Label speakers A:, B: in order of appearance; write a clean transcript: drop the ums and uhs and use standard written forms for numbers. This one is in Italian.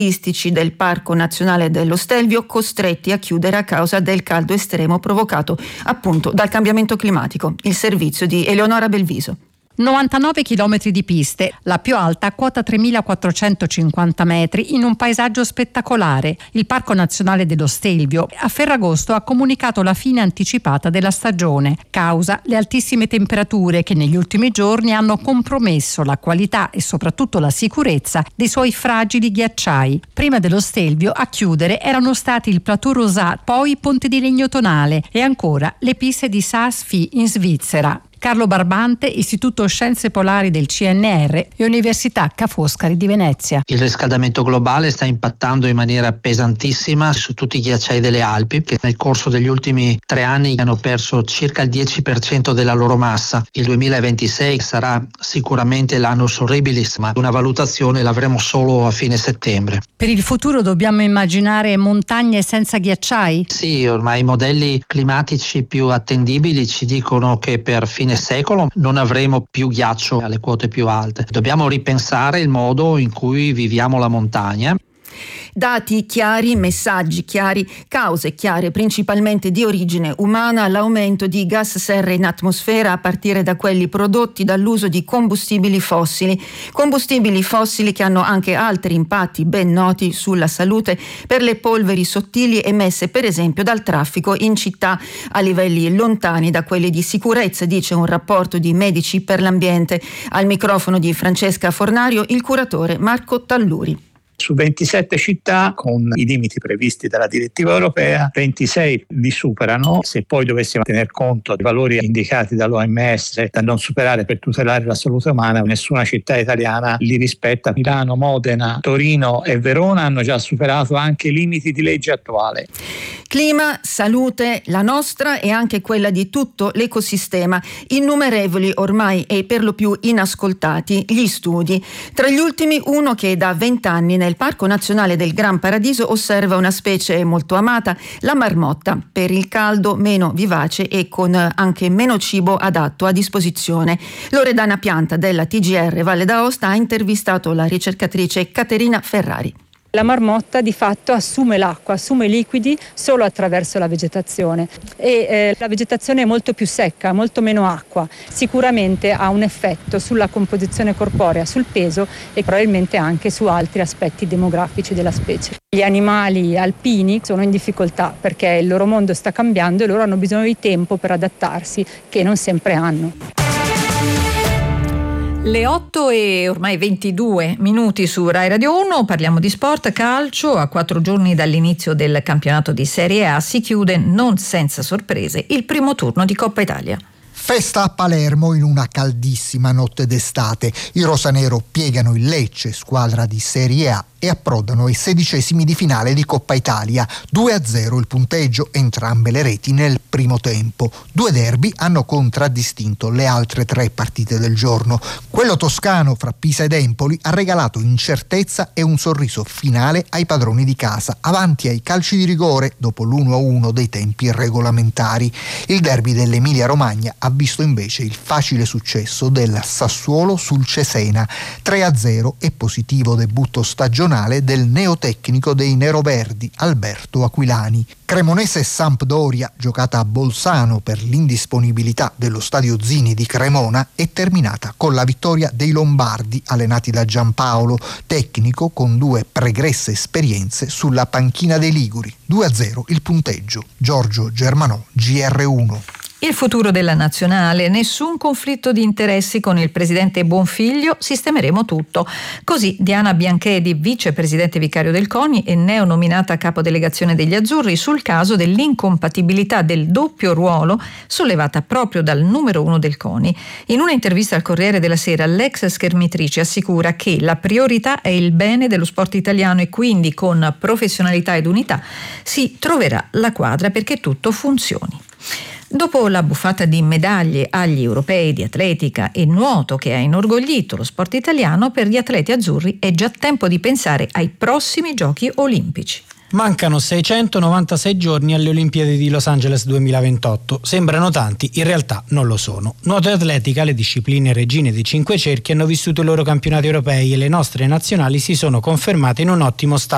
A: del Parco Nazionale dello Stelvio costretti a chiudere a causa del caldo estremo provocato appunto dal cambiamento climatico. Il servizio di Eleonora Belviso.
B: 99 chilometri di piste, la più alta a quota 3.450 metri in un paesaggio spettacolare. Il Parco Nazionale dello Stelvio a Ferragosto ha comunicato la fine anticipata della stagione, causa le altissime temperature che negli ultimi giorni hanno compromesso la qualità e soprattutto la sicurezza dei suoi fragili ghiacciai. Prima dello Stelvio a chiudere erano stati il Plateau Rosat, poi Ponte di Legno Tonale e ancora le piste di Saas-Fee in Svizzera. Carlo Barbante, Istituto Scienze Polari del CNR e Università Ca' Foscari di Venezia.
C: Il riscaldamento globale sta impattando in maniera pesantissima su tutti i ghiacciai delle Alpi, che nel corso degli ultimi 3 anni hanno perso circa il 10% della loro massa. Il 2026 sarà sicuramente l'annus horribilis, ma una valutazione l'avremo solo a fine settembre.
B: Per il futuro dobbiamo immaginare montagne senza ghiacciai?
C: Sì, ormai i modelli climatici più attendibili ci dicono che per fine secolo non avremo più ghiaccio alle quote più alte. Dobbiamo ripensare il modo in cui viviamo la montagna.
A: Dati chiari, messaggi chiari, cause chiare principalmente di origine umana, l'aumento di gas serra in atmosfera a partire da quelli prodotti dall'uso di combustibili fossili che hanno anche altri impatti ben noti sulla salute per le polveri sottili emesse per esempio dal traffico in città a livelli lontani da quelli di sicurezza, dice un rapporto di Medici per l'Ambiente. Al microfono di Francesca Fornario il curatore Marco Talluri.
D: Su 27 città, con i limiti previsti dalla direttiva europea, 26 li superano. Se poi dovessimo tener conto dei valori indicati dall'OMS da non superare per tutelare la salute umana, nessuna città italiana li rispetta. Milano, Modena, Torino e Verona hanno già superato anche i limiti di legge attuale.
A: Clima, salute, la nostra e anche quella di tutto l'ecosistema. Innumerevoli ormai e per lo più inascoltati gli studi. Tra gli ultimi uno che da 20 anni nel Parco Nazionale del Gran Paradiso osserva una specie molto amata, la marmotta, per il caldo meno vivace e con anche meno cibo adatto a disposizione. Loredana Pianta della TGR Valle d'Aosta ha intervistato la ricercatrice Caterina Ferrari.
E: La marmotta di fatto assume l'acqua, assume liquidi solo attraverso la vegetazione e la vegetazione è molto più secca, molto meno acqua. Sicuramente ha un effetto sulla composizione corporea, sul peso e probabilmente anche su altri aspetti demografici della specie. Gli animali alpini sono in difficoltà perché il loro mondo sta cambiando e loro hanno bisogno di tempo per adattarsi, che non sempre hanno.
F: Le 8 e ormai 22 minuti su Rai Radio 1, parliamo di sport, calcio. A 4 giorni dall'inizio del campionato di Serie A si chiude, non senza sorprese, il primo turno di Coppa Italia.
G: Festa a Palermo in una caldissima notte d'estate. I rosanero piegano il Lecce, squadra di Serie A, e approdano ai 16esimi di finale di Coppa Italia. 2-0 il punteggio, entrambe le reti nel primo tempo. 2 derby hanno contraddistinto le altre 3 partite del giorno. Quello toscano fra Pisa ed Empoli ha regalato incertezza e un sorriso finale ai padroni di casa, avanti ai calci di rigore dopo l'1-1 dei tempi regolamentari. Il derby dell'Emilia Romagna ha visto invece il facile successo del Sassuolo sul Cesena. 3-0 e positivo debutto stagionale del neotecnico dei neroverdi Alberto Aquilani. Cremonese-Sampdoria, giocata a Bolzano per l'indisponibilità dello stadio Zini di Cremona, è terminata con la vittoria dei Lombardi, allenati da Giampaolo, tecnico con 2 pregresse esperienze sulla panchina dei Liguri. 2-0 il punteggio. Giorgio Germanò, GR1.
F: Il futuro della nazionale, nessun conflitto di interessi con il presidente Bonfiglio, sistemeremo tutto. Così Diana Bianchedi, vicepresidente vicario del CONI e neonominata capodelegazione degli Azzurri, sul caso dell'incompatibilità del doppio ruolo sollevata proprio dal numero 1 del CONI. In una intervista al Corriere della Sera, l'ex schermitrice assicura che la priorità è il bene dello sport italiano e quindi con professionalità ed unità si troverà la quadra perché tutto funzioni. Dopo la buffata di medaglie agli europei di atletica e nuoto che ha inorgoglito lo sport italiano, per gli atleti azzurri è già tempo di pensare ai prossimi giochi olimpici.
H: Mancano 696 giorni alle Olimpiadi di Los Angeles 2028. Sembrano tanti, in realtà non lo sono. Nuoto e atletica, le discipline regine dei 5 cerchi, hanno vissuto i loro campionati europei e le nostre nazionali si sono confermate in un ottimo stato